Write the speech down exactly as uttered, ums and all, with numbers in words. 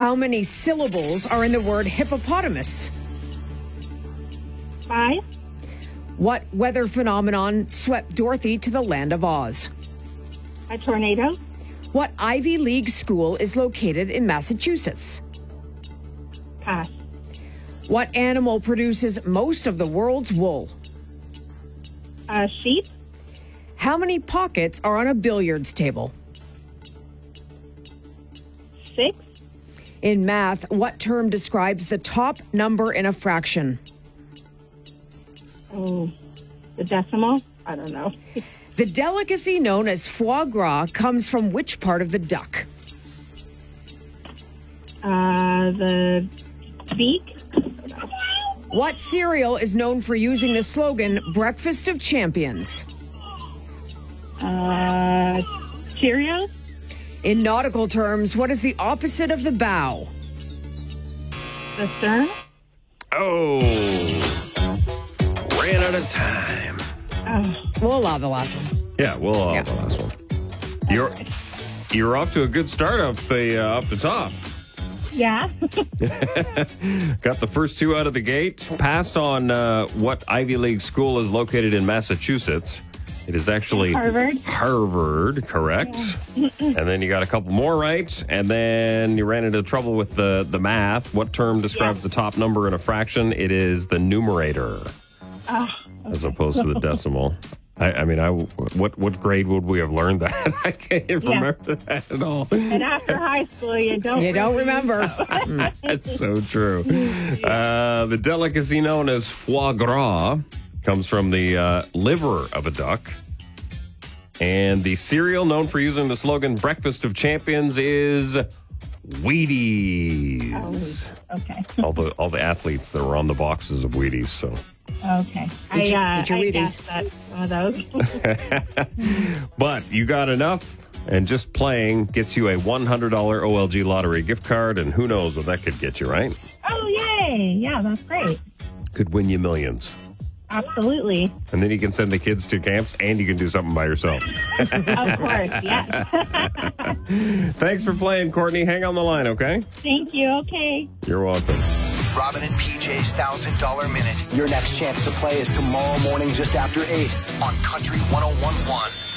How many syllables are in the word hippopotamus? Five. What weather phenomenon swept Dorothy to the land of Oz? A tornado. What Ivy League school is located in Massachusetts? Pass. What animal produces most of the world's wool? A sheep. How many pockets are on a billiards table? Six. In math, what term describes the top number in a fraction? Oh, the decimal? I don't know. The delicacy known as foie gras comes from which part of the duck? Uh, the beak. What cereal is known for using the slogan, Breakfast of Champions? Uh, Cheerios. In nautical terms, what is the opposite of the bow? The stern. Oh, ran out of time. Oh. We'll allow the last one. Yeah, we'll allow Yeah. the last one. You're you're off to a good start up the uh, up the top. Yeah. Got the first two out of the gate. Passed on uh, what Ivy League school is located in Massachusetts. It is actually Harvard. Harvard, correct. And then you got a couple more right. And then you ran into trouble with the, the math. What term describes Yeah. the top number in a fraction? It is the numerator, Oh, as opposed to the decimal. I, I mean, I what what grade would we have learned that? I can't even Yeah. remember that at all. and after high school, you don't. You don't really remember. know. That's so true. Uh, the delicacy known as foie gras comes from the uh, liver of a duck. And the cereal known for using the slogan Breakfast of Champions is Wheaties. Oh, okay. all the all the athletes that were on the boxes of Wheaties. So, Okay. I, Eat your- uh, eat your I Wheaties. guessed that one of those. but you got enough, and just playing gets you a one hundred dollars O L G lottery gift card, and who knows what that could get you, right? Oh, yay. Yeah, that's great. Could win you millions. Absolutely. And then you can send the kids to camps, and you can do something by yourself. Of course. Yes. Thanks for playing, Courtney. Hang on the line, okay? Thank you. Okay. You're welcome. Robin and P J's one thousand dollars Minute. Your next chance to play is tomorrow morning just after eight on Country one oh one point one.